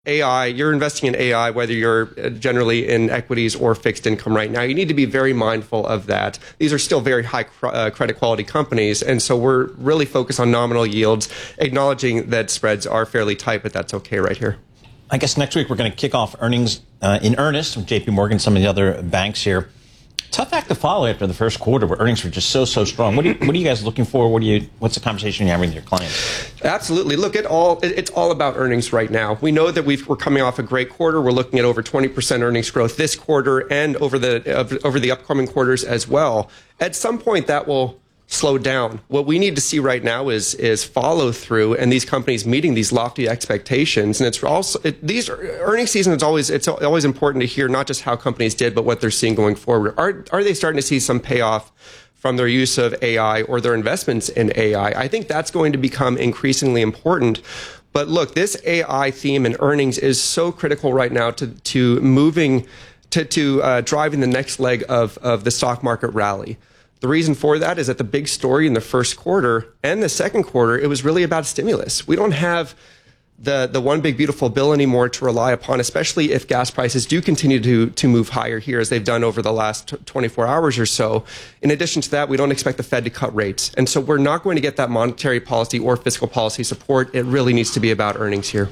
AI, you're investing in AI, whether you're generally in equities or fixed income right now. You need to be very mindful of that. These are still very high credit quality companies. And so we're really focused on nominal yields, acknowledging that spreads are fairly tight, but that's okay right here. I guess next week we're going to kick off earnings in earnest from JP Morgan, some of the other banks here. Tough act to follow after the first quarter where earnings were just so strong. What are you guys looking for? What's the conversation you're having with your clients? Absolutely. Look, it's all about earnings right now. We know that we're coming off a great quarter. We're looking at over 20% earnings growth this quarter and over the upcoming quarters as well. At some point, that will slow down. What we need to see right now is follow through and these companies meeting these lofty expectations. And it's also these earnings season is always important to hear not just how companies did, but what they're seeing going forward. Are they starting to see some payoff from their use of AI or their investments in AI? I think that's going to become increasingly important. But look, this AI theme in earnings is so critical right now to moving to driving the next leg of the stock market rally. The reason for that is that the big story in the first quarter and the second quarter, it was really about stimulus. We don't have the one big beautiful bill anymore to rely upon, especially if gas prices do continue to move higher here as they've done over the last 24 hours or so. In addition to that, we don't expect the Fed to cut rates. And so we're not going to get that monetary policy or fiscal policy support. It really needs to be about earnings here.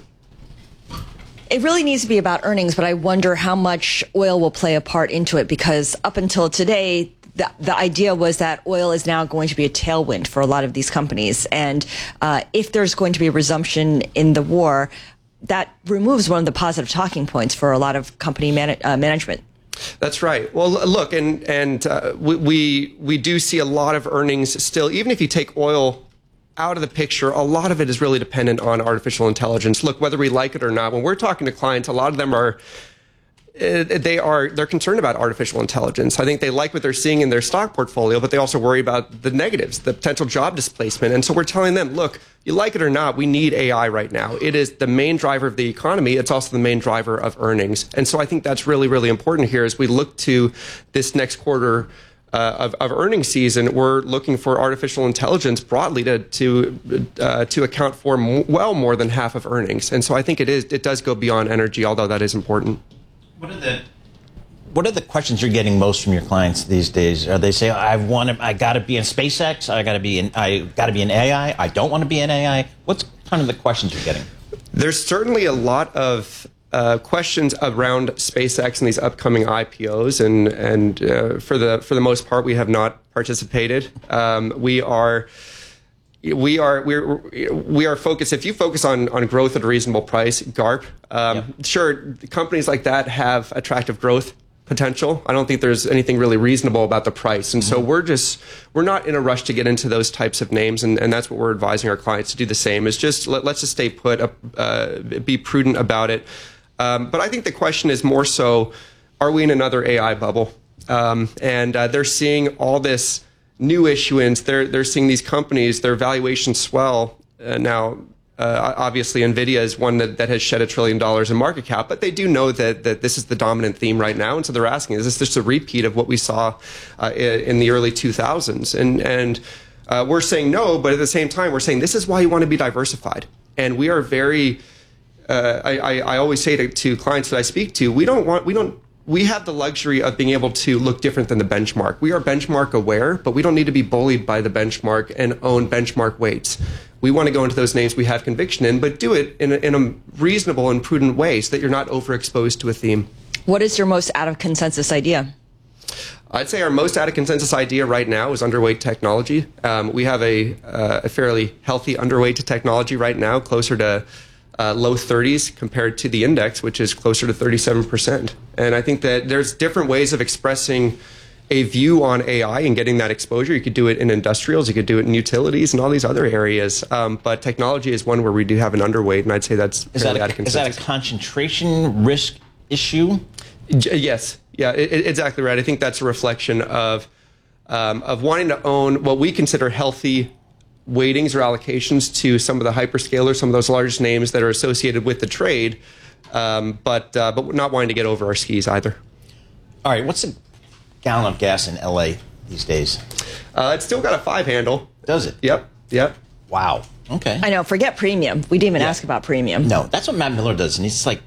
It really needs to be about earnings, but I wonder how much oil will play a part into it, because up until today, the idea was that oil is now going to be a tailwind for a lot of these companies. And if there's going to be a resumption in the war, that removes one of the positive talking points for a lot of company management. That's right. Well, look, and we do see a lot of earnings still, even if you take oil out of the picture, a lot of it is really dependent on artificial intelligence. Look, whether we like it or not, when we're talking to clients, a lot of them they're concerned about artificial intelligence. I think they like what they're seeing in their stock portfolio, but they also worry about the negatives, the potential job displacement. And so we're telling them, look, you like it or not, we need AI right now. It is the main driver of the economy. It's also the main driver of earnings. And so I think that's really, really important here as we look to this next quarter of earnings season. We're looking for artificial intelligence broadly to account for well more than half of earnings. And so I think it does go beyond energy, although that is important. What are the questions you're getting most from your clients these days? Are they saying, I got to be in SpaceX, I got to be in AI, I don't want to be in AI? What's kind of the questions you're getting? There's certainly a lot of questions around SpaceX and these upcoming IPOs, and for the most part, we have not participated. We are focused. If you focus on growth at a reasonable price, GARP, sure, companies like that have attractive growth potential. I don't think there's anything really reasonable about the price. And so we're not in a rush to get into those types of names. And that's what we're advising our clients to do the same, is just let's just stay put, be prudent about it. But I think the question is more so, are we in another AI bubble? And they're seeing all this new issuance. They're seeing these companies, their valuations swell. Now, obviously, NVIDIA is one that has shed $1 trillion in market cap, but they do know that this is the dominant theme right now. And so they're asking, is this just a repeat of what we saw in the early 2000s? And we're saying no, but at the same time, we're saying this is why you want to be diversified. And we are very, I always say to clients that I speak to, we have the luxury of being able to look different than the benchmark. We are benchmark aware, but we don't need to be bullied by the benchmark and own benchmark weights. We want to go into those names we have conviction in, but do it in a reasonable and prudent way so that you're not overexposed to a theme. What is your most out of consensus idea? I'd say our most out of consensus idea right now is underweight technology. We have a fairly healthy underweight to technology right now, closer to low 30s compared to the index, which is closer to 37%. And I think that there's different ways of expressing a view on AI and getting that exposure. You could do it in industrials, you could do it in utilities and all these other areas. But technology is one where we do have an underweight, and I'd say that's fairly out of consensus. Is that a concentration risk issue? Yes. Yeah, exactly right. I think that's a reflection of wanting to own what we consider healthy weightings or allocations to some of the hyperscalers, some of those largest names that are associated with the trade, but not wanting to get over our skis either. All right, what's a gallon of gas in LA these days? It's still got a 5 handle. Does it? Yep. Wow. Okay. I know. Forget premium. We didn't even ask about premium. No, that's what Matt Miller does, and he's like